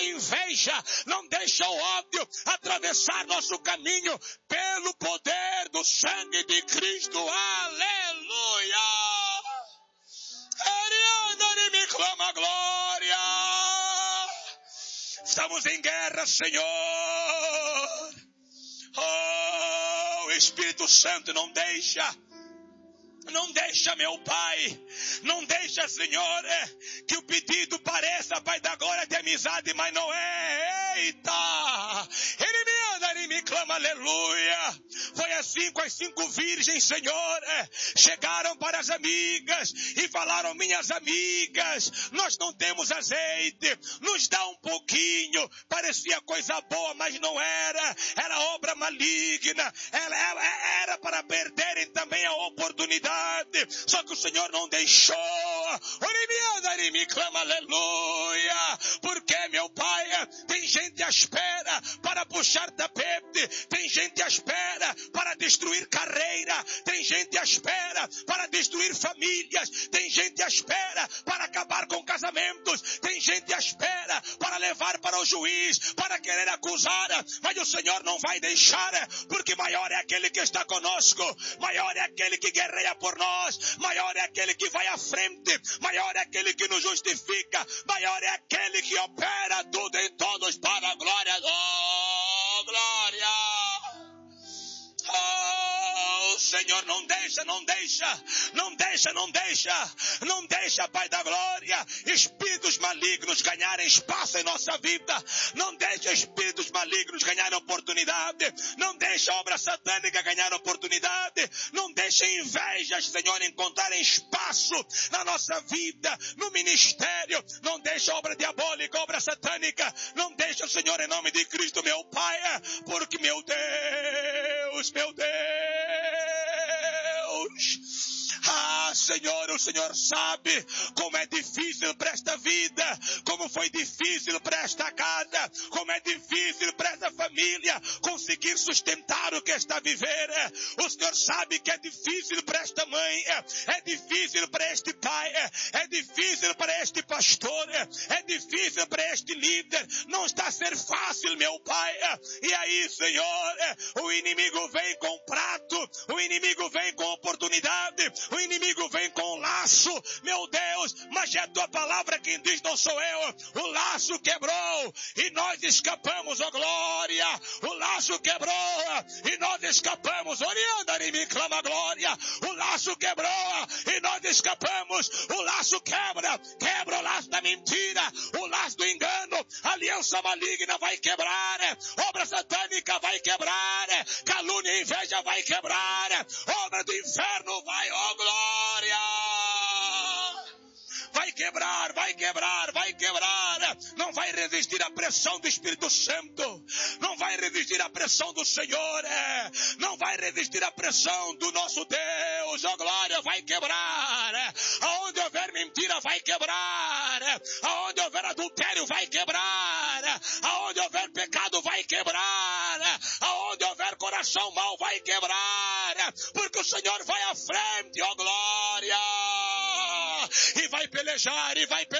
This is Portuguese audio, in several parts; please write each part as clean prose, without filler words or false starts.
inveja, não deixa o ódio atravessar nosso caminho, pelo poder do sangue de Cristo. Aleluia! Ariana me clama glória. Estamos em guerra, Senhor. Oh, Espírito Santo, não deixa, meu Pai, não deixa, Senhor, que o pedido pareça, Pai da glória, de amizade, mas não é. Eita! Ele me clama, aleluia. Foi assim com as 5 virgens, Senhor, chegaram para as amigas e falaram: minhas amigas, nós não temos azeite, nos dá um pouquinho. Parecia coisa boa, mas não era, era obra maligna, era para perderem também a oportunidade. Só que o Senhor não deixou. Ele me clama, aleluia. Porque, meu Pai, tem gente à espera para puxar tapete, tem gente à espera para destruir carreira, tem gente à espera para destruir famílias, tem gente à espera para acabar com casamentos, tem gente à espera para levar para o juiz, para querer acusar, mas o Senhor não vai deixar, porque maior é aquele que está conosco, maior é aquele que guerreia por nós, maior é aquele que vai à frente, maior é aquele que nos justifica, maior é aquele que opera tudo em todos para a glória do glória. Oh, Senhor, não deixa, Pai da glória, espíritos malignos ganharem espaço em nossa vida, não deixa espíritos malignos ganharem oportunidade, não deixa a obra satânica ganhar oportunidade, não deixa invejas, Senhor, encontrarem espaço na nossa vida, no ministério, não deixa a obra diabólica, a obra satânica, não deixa, Senhor, em nome de Cristo, meu Pai, porque, meu Deus, Senhor, o Senhor sabe como é difícil para esta vida, como foi difícil para esta casa, como é difícil para esta família conseguir sustentar o que está a viver. O Senhor sabe que é difícil para esta mãe, é difícil para este pai, é difícil para este pastor, é difícil para este líder, não está a ser fácil, meu Pai. E aí, Senhor, o inimigo vem com prato, o inimigo vem com oportunidade, o inimigo vem com laço, meu Deus, mas é a tua palavra quem diz, não sou eu. O laço quebrou e nós escapamos, ó glória. O laço quebrou e nós escapamos. Orianda e me clama glória. O laço quebrou e nós escapamos. O laço quebra o laço da mentira, o laço do engano, a aliança maligna vai quebrar, obra satânica vai quebrar, calúnia e inveja vai quebrar, obra do inferno vai, ó glória. Vai quebrar, não vai resistir à pressão do Espírito Santo, não vai resistir à pressão do Senhor, não vai resistir à pressão do nosso Deus, ó glória, vai quebrar, aonde houver mentira vai quebrar, aonde houver adultério vai quebrar, aonde houver pecado vai quebrar, aonde houver coração mau vai quebrar, porque o Senhor vai à frente, ó glória. E vai pelejar,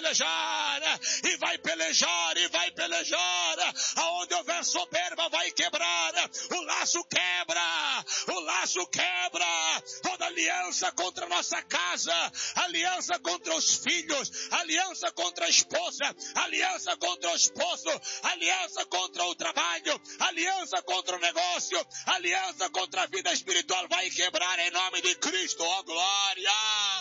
aonde houver soberba vai quebrar, o laço quebra, toda aliança contra a nossa casa, aliança contra os filhos, aliança contra a esposa, aliança contra o esposo, aliança contra o trabalho, aliança contra o negócio, aliança contra a vida espiritual vai quebrar em nome de Cristo, ó glória.